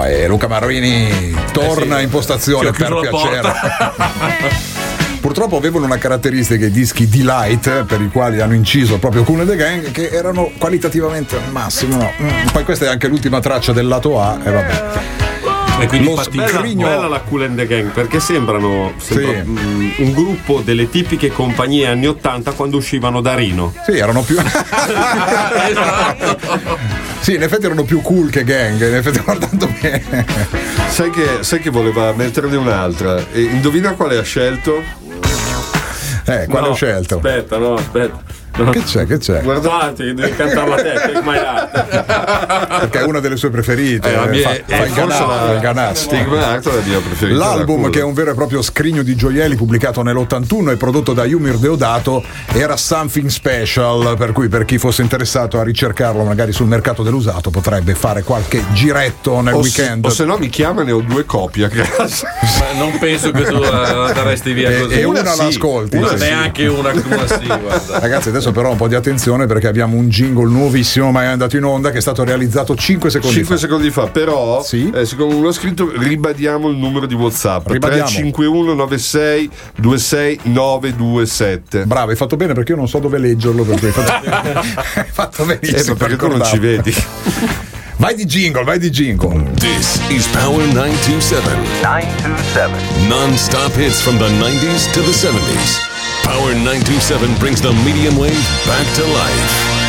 e Luca Marini torna in postazione per piacere. Purtroppo avevano una caratteristica i dischi D-Lite, per i quali hanno inciso proprio Kool and the Gang, che erano qualitativamente al massimo, no. Poi questa è anche l'ultima traccia del lato A e vabbè. E quindi bella la Kool and the Gang, perché sembra un gruppo delle tipiche compagnie anni 80 quando uscivano da Rino. Sì, erano più sì, in effetti erano più cool che gang, in effetti guardando bene. Sai che voleva metterne un'altra. E indovina quale ha scelto? Quale ho scelto? Aspetta. No. Che c'è? Guardate, devi cantarla te, Take My Heart. Perché è una delle sue preferite. La mia fa ingannarsi. Take My Heart è la mia preferita. L'album, che è un vero e proprio scrigno di gioielli, pubblicato nell'81 e prodotto da Yumir Deodato, era Something Special, per cui per chi fosse interessato a ricercarlo magari sul mercato dell'usato potrebbe fare qualche giretto nel weekend. O se no mi chiama, ne ho 2 copie a casa. Ma non penso che tu la daresti via così. E una l'ascolti. Una neanche una sì, guarda. Ragazzi, adesso però un po' di attenzione, perché abbiamo un jingle nuovissimo, ma è andato in onda, che è stato realizzato 5 secondi fa. Però sì? siccome uno ha scritto, ribadiamo il numero di WhatsApp: 351 96 26 927. Bravo, hai fatto bene, perché io non so dove leggerlo, perché hai fatto benissimo, perché tu non ci vedi. Vai di jingle. This is Power 927. Non-stop hits from the 90s to the 70s. Power 927 brings the medium wave back to life.